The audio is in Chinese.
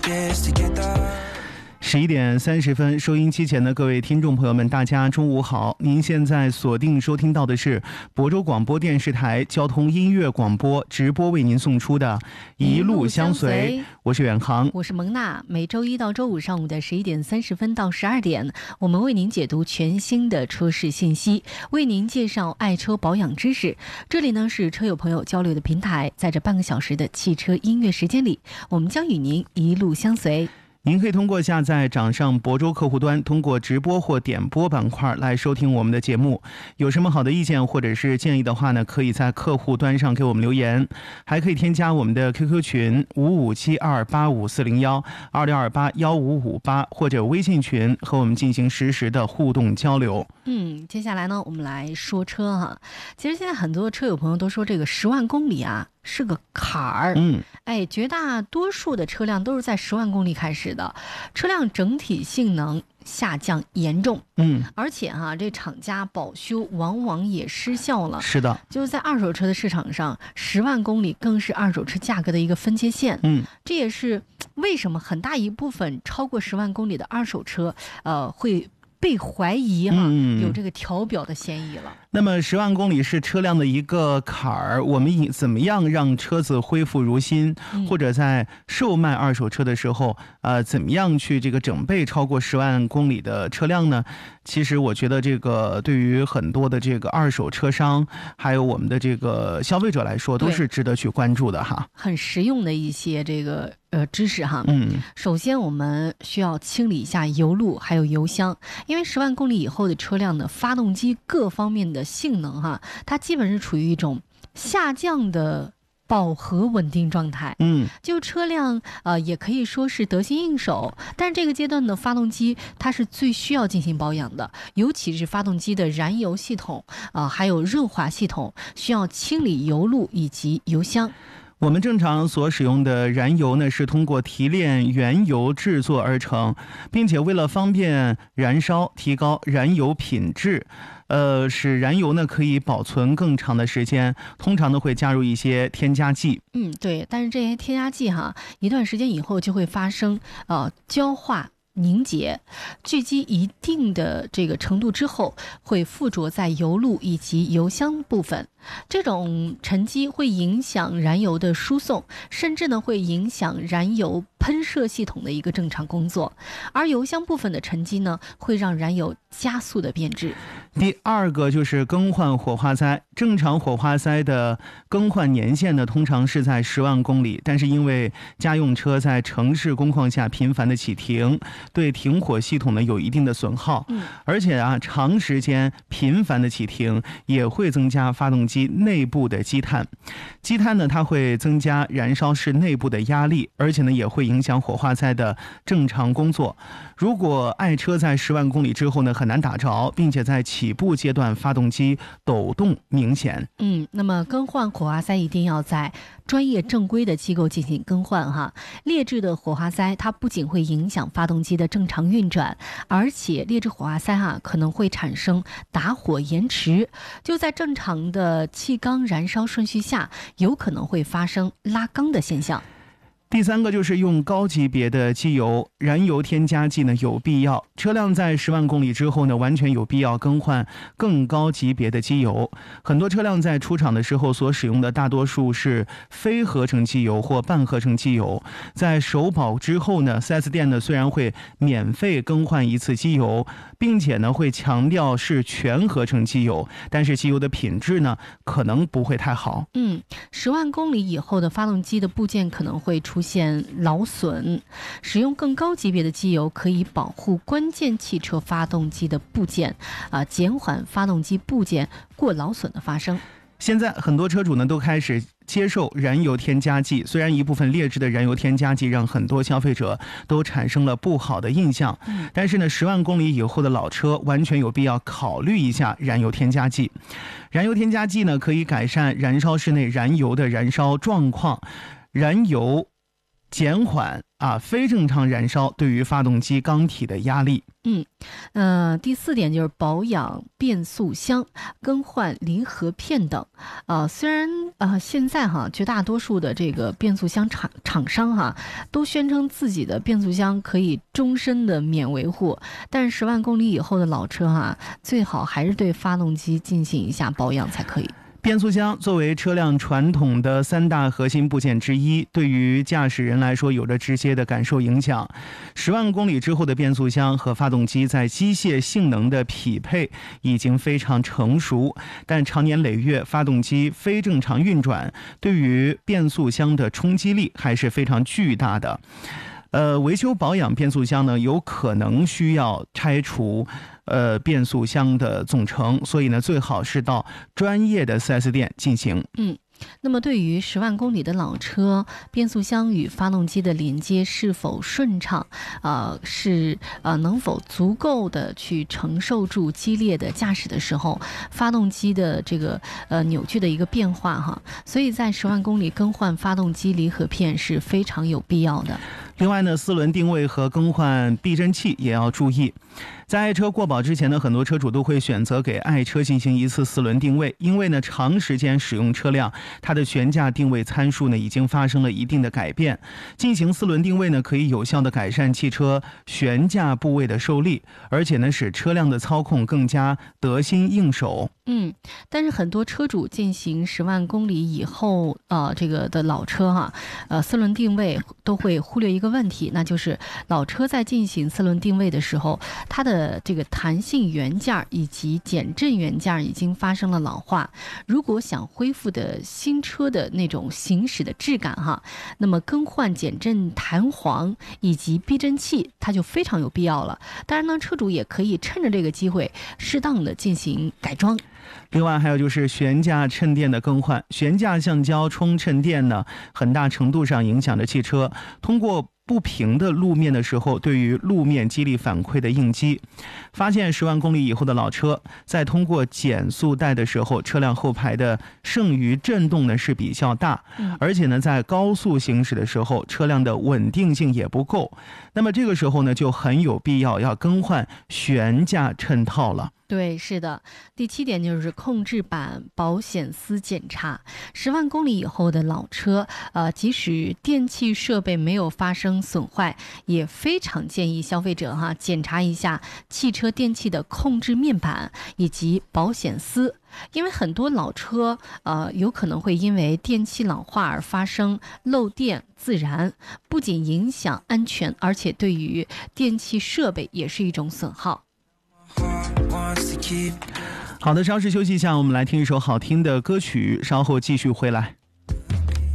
11点30分，收音机前的各位听众朋友们，大家中午好！您现在锁定收听到的是亳州广播电视台交通音乐广播直播为您送出的一路相随，我是远航， 我是蒙娜。每周一到周五上午的11点30分到12点，我们为您解读全新的车市信息，为您介绍爱车保养知识。这里呢是车友朋友交流的平台，在这半个小时的汽车音乐时间里，我们将与您一路相随。 您可以通过下载掌上亳州客户端，通过直播或点播板块来收听我们的节目。有什么好的意见或者是建议的话呢，可以在客户端上给我们留言，还可以添加我们的 QQ 群5572854012281558，或者微信群和我们进行实时的互动交流。 接下来呢，我们来说车哈。其实现在很多车友朋友都说这个10万公里啊是个坎儿，绝大多数的车辆都是在10万公里开始的，车辆整体性能下降严重，而且这厂家保修往往也失效了。 是的， 就是在二手车的市场上，10万公里更是二手车价格的一个分界线。这也是为什么很大一部分超过10万公里的二手车，会被怀疑有这个调表的嫌疑了。 那么10万公里是车辆的一个坎儿，我们怎么样让车子恢复如新，或者在售卖二手车的时候，怎么样去这个整备超过10万公里的车辆呢？其实我觉得这个对于很多的这个二手车商，还有我们的这个消费者来说，都是值得去关注的哈。 很实用的一些这个知识哈。首先我们需要清理一下油路还有油箱，因为10万公里以后的车辆的发动机各方面的性能哈，它基本是处于一种下降的饱和稳定状态。就车辆也可以说是得心应手，但是这个阶段的发动机它是最需要进行保养的，尤其是发动机的燃油系统还有润滑系统，需要清理油路以及油箱。 我们正常所使用的燃油呢，是通过提炼原油制作而成，并且为了方便燃烧，提高燃油品质，使燃油呢可以保存更长的时间，通常呢会加入一些添加剂。 对，但是这些添加剂一段时间以后就会发生焦化凝结，聚集一定的这个程度之后，会附着在油路以及油箱部分。这种沉积会影响燃油的输送，甚至呢会影响燃油喷射系统的一个正常工作。而油箱部分的沉积呢，会让燃油加速的变质。 第二个就是更换火花塞。正常火花塞的更换年限呢，通常是在10万公里，但是因为家用车在城市工况下频繁的启停，对停火系统呢有一定的损耗，而且长时间频繁的启停也会增加发动机内部的积碳。积碳呢，它会增加燃烧室内部的压力，而且呢也会影响火花塞的正常工作。如果爱车在10万公里之后呢很难打着，并且在起步阶段发动机抖动明显。 那么更换火花塞一定要在专业正规的机构进行更换哈。劣质的火花塞它不仅会影响发动机的正常运转，而且劣质火花塞可能会产生打火延迟，就在正常的气缸燃烧顺序下，有可能会发生拉缸的现象。 第三个就是用高级别的机油，燃油添加剂呢有必要。车辆在10万公里之后呢，完全有必要更换更高级别的机油。很多车辆在出厂的时候所使用的大多数是非合成机油或半合成机油，在首保之后呢， 4S 店呢虽然会免费更换一次机油，并且呢会强调是全合成机油，但是机油的品质呢可能不会太好。 10万公里以后的发动机的部件可能会出现劳损，使用更高级别的机油可以保护关键汽车发动机的部件，减缓发动机部件过劳损的发生。 现在很多车主呢都开始接受燃油添加剂，虽然一部分劣质的燃油添加剂让很多消费者都产生了不好的印象，但是呢10万公里以后的老车完全有必要考虑一下燃油添加剂。燃油添加剂呢可以改善燃烧室内燃油的燃烧状况，燃油减缓非正常燃烧对于发动机缸体的压力。 第4点就是保养变速箱、更换离合片等。虽然现在绝大多数的这个变速箱厂商都宣称自己的变速箱可以终身的免维护，但是10万公里以后的老车最好还是对发动机进行一下保养才可以。 变速箱作为车辆传统的3大核心部件之一，对于驾驶人来说有着直接的感受影响。10万公里之后的变速箱和发动机在机械性能的匹配已经非常成熟，但长年累月发动机非正常运转对于变速箱的冲击力还是非常巨大的。维修保养变速箱呢，有可能需要拆除变速箱的总成，所以呢，最好是到专业的 4S 店进行。 那么对于10万公里的老车，变速箱与发动机的连接是否顺畅，能否足够的去承受住激烈的驾驶的时候，发动机的这个扭矩的一个变化所以在10万公里更换发动机离合片是非常有必要的。 另外呢，4轮定位和更换避震器也要注意。在爱车过保之前呢，很多车主都会选择给爱车进行一次4轮定位，因为呢，长时间使用车辆，它的悬架定位参数呢已经发生了一定的改变。进行4轮定位呢，可以有效的改善汽车悬架部位的受力，而且呢，使车辆的操控更加得心应手。 但是很多车主进行10万公里以后这个的老车4轮定位都会忽略一个问题，那就是老车在进行4轮定位的时候，它的这个弹性元件以及减震元件已经发生了老化。如果想恢复的新车的那种行驶的质感那么更换减震弹簧以及避震器它就非常有必要了。当然呢，车主也可以趁着这个机会适当的进行改装。 另外还有就是悬架衬垫的更换，悬架橡胶冲衬垫呢，很大程度上影响着汽车通过不平的路面的时候对于路面激励反馈的应激。发现10万公里以后的老车在通过减速带的时候，车辆后排的剩余震动呢是比较大，而且呢在高速行驶的时候车辆的稳定性也不够，那么这个时候呢就很有必要要更换悬架衬套了。 对，是的。第7点就是控制板保险丝检查。10万公里以后的老车，即使电器设备没有发生损坏，也非常建议消费者检查一下汽车电器的控制面板以及保险丝。因为很多老车有可能会因为电器老化而发生漏电自燃，不仅影响安全，而且对于电器设备也是一种损耗。 好的，稍事休息一下，我们来听一首好听的歌曲，稍后继续回来。